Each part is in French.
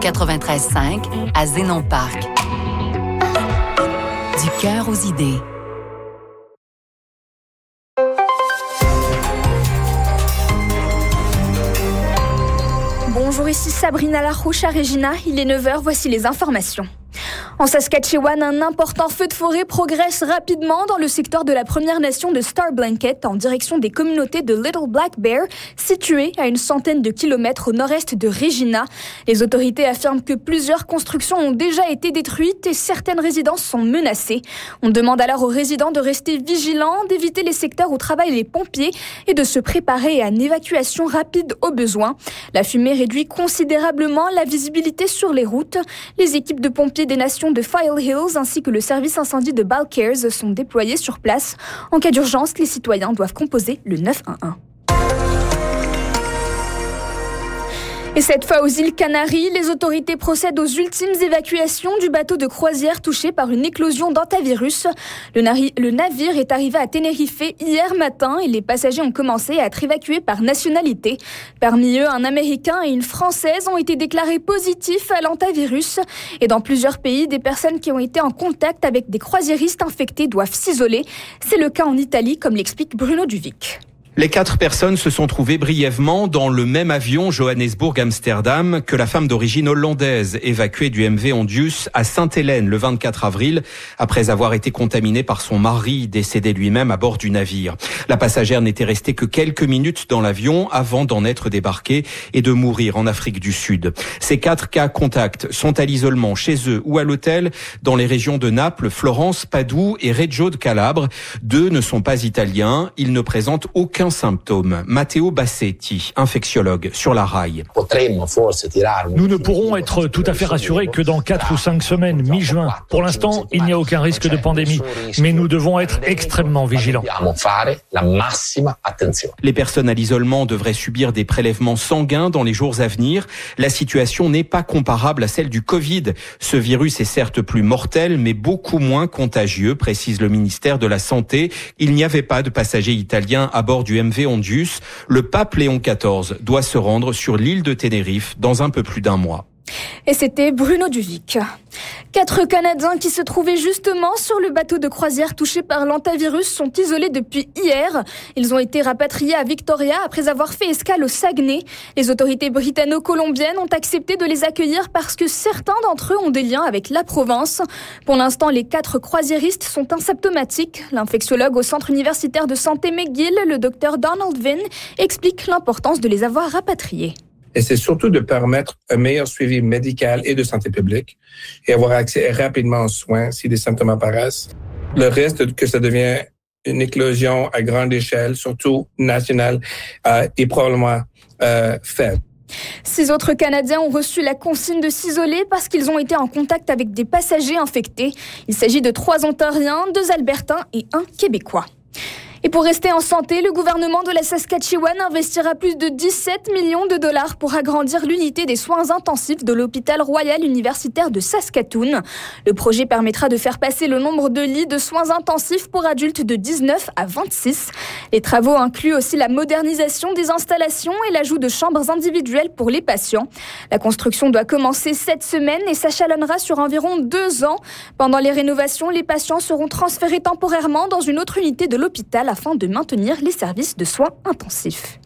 93.5 à Zénon Parc. Du cœur aux idées. Bonjour, ici Sabrina Larouche à Regina. Il est 9h, voici les informations. En Saskatchewan, un important feu de forêt progresse rapidement dans le secteur de la Première Nation de Star Blanket en direction des communautés de Little Black Bear, situées à une centaine de kilomètres au nord-est de Regina. Les autorités affirment que plusieurs constructions ont déjà été détruites et certaines résidences sont menacées. On demande alors aux résidents de rester vigilants, d'éviter les secteurs où travaillent les pompiers et de se préparer à une évacuation rapide au besoin. La fumée réduit considérablement la visibilité sur les routes. Les équipes de pompiers des nations de File Hills ainsi que le service incendie de Balcarres sont déployés sur place. En cas d'urgence, les citoyens doivent composer le 911. Et cette fois aux îles Canaries, les autorités procèdent aux ultimes évacuations du bateau de croisière touché par une éclosion d'hantavirus. Le navire est arrivé à Tenerife hier matin et les passagers ont commencé à être évacués par nationalité. Parmi eux, un Américain et une Française ont été déclarés positifs à l'hantavirus. Et dans plusieurs pays, des personnes qui ont été en contact avec des croisiéristes infectés doivent s'isoler. C'est le cas en Italie, comme l'explique Bruno Duvic. Les 4 personnes se sont trouvées brièvement dans le même avion Johannesburg-Amsterdam que la femme d'origine hollandaise, évacuée du MV Ondius à Sainte-Hélène le 24 avril, après avoir été contaminée par son mari, décédé lui-même à bord du navire. La passagère n'était restée que quelques minutes dans l'avion avant d'en être débarquée et de mourir en Afrique du Sud. Ces 4 cas contacts sont à l'isolement chez eux ou à l'hôtel dans les régions de Naples, Florence, Padoue et Reggio de Calabre. 2 ne sont pas italiens, ils ne présentent aucun symptôme. Matteo Bassetti, infectiologue sur la RAI. Nous ne pourrons être tout à fait rassurés que dans 4 ou 5 semaines, mi-juin. Pour l'instant, il n'y a aucun risque de pandémie, mais nous devons être extrêmement vigilants. Les personnes à l'isolement devraient subir des prélèvements sanguins dans les jours à venir. La situation n'est pas comparable à celle du Covid. Ce virus est certes plus mortel, mais beaucoup moins contagieux, précise le ministère de la Santé. Il n'y avait pas de passagers italiens à bord du MV Ondius. Le pape Léon XIV doit se rendre sur l'île de Tenerife dans un peu plus d'1 mois. Et c'était Bruno Duvic. 4 Canadiens qui se trouvaient justement sur le bateau de croisière touché par l'hantavirus sont isolés depuis hier. Ils ont été rapatriés à Victoria après avoir fait escale au Saguenay. Les autorités britanno-colombiennes ont accepté de les accueillir parce que certains d'entre eux ont des liens avec la province. Pour l'instant, les 4 croisiéristes sont asymptomatiques. L'infectiologue au centre universitaire de santé McGill, le docteur Donald Vinn, explique l'importance de les avoir rapatriés. Et c'est surtout de permettre un meilleur suivi médical et de santé publique et avoir accès rapidement aux soins si des symptômes apparaissent. Le risque que ça devienne une éclosion à grande échelle, surtout nationale, est probablement faible. 6 autres Canadiens ont reçu la consigne de s'isoler parce qu'ils ont été en contact avec des passagers infectés. Il s'agit de 3 Ontariens, 2 Albertains et 1 Québécois. Et pour rester en santé, le gouvernement de la Saskatchewan investira plus de 17 millions de dollars pour agrandir l'unité des soins intensifs de l'hôpital royal universitaire de Saskatoon. Le projet permettra de faire passer le nombre de lits de soins intensifs pour adultes de 19 à 26. Les travaux incluent aussi la modernisation des installations et l'ajout de chambres individuelles pour les patients. La construction doit commencer cette semaine et s'échelonnera sur environ 2 ans. Pendant les rénovations, les patients seront transférés temporairement dans une autre unité de l'hôpital afin de maintenir les services de soins intensifs.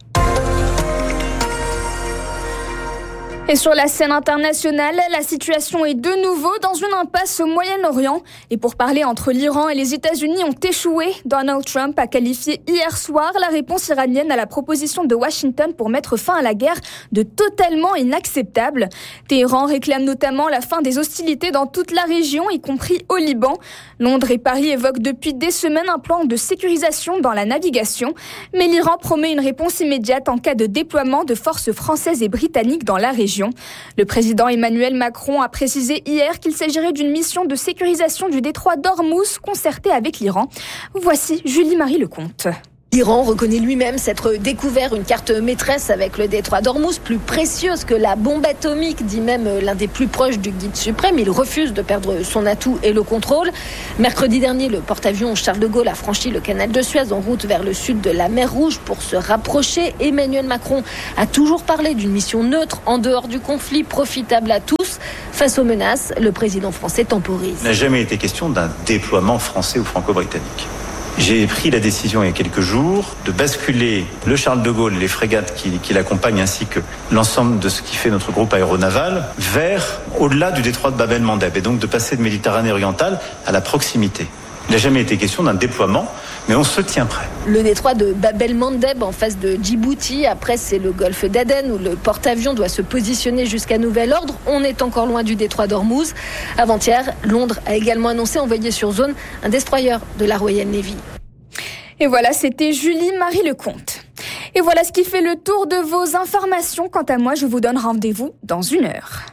Et sur la scène internationale, la situation est de nouveau dans une impasse au Moyen-Orient. Les pourparlers entre l'Iran et les États-Unis ont échoué. Donald Trump a qualifié hier soir la réponse iranienne à la proposition de Washington pour mettre fin à la guerre de totalement inacceptable. Téhéran réclame notamment la fin des hostilités dans toute la région, y compris au Liban. Londres et Paris évoquent depuis des semaines un plan de sécurisation dans la navigation. Mais l'Iran promet une réponse immédiate en cas de déploiement de forces françaises et britanniques dans la région. Le président Emmanuel Macron a précisé hier qu'il s'agirait d'une mission de sécurisation du détroit d'Ormuz concertée avec l'Iran. Voici Julie-Marie Lecomte. L'Iran reconnaît lui-même s'être découvert une carte maîtresse avec le détroit d'Ormuz, plus précieuse que la bombe atomique, dit même l'un des plus proches du guide suprême. Il refuse de perdre son atout et le contrôle. Mercredi dernier, le porte-avions Charles de Gaulle a franchi le canal de Suez en route vers le sud de la mer Rouge pour se rapprocher. Emmanuel Macron a toujours parlé d'une mission neutre en dehors du conflit, profitable à tous. Face aux menaces, le président français temporise. Il n'a jamais été question d'un déploiement français ou franco-britannique. J'ai pris la décision il y a quelques jours de basculer le Charles de Gaulle, les frégates qui l'accompagnent ainsi que l'ensemble de ce qui fait notre groupe aéronaval vers au-delà du détroit de Bab el-Mandeb et donc de passer de Méditerranée orientale à la proximité. Il n'a jamais été question d'un déploiement, mais on se tient prêt. Le détroit de Bab el-Mandeb en face de Djibouti. Après, c'est le golfe d'Aden où le porte-avions doit se positionner jusqu'à nouvel ordre. On est encore loin du détroit d'Ormuz. Avant-hier, Londres a également annoncé envoyer sur zone un destroyer de la Royal Navy. Et voilà, c'était Julie-Marie Lecomte. Et voilà ce qui fait le tour de vos informations. Quant à moi, je vous donne rendez-vous dans 1 heure.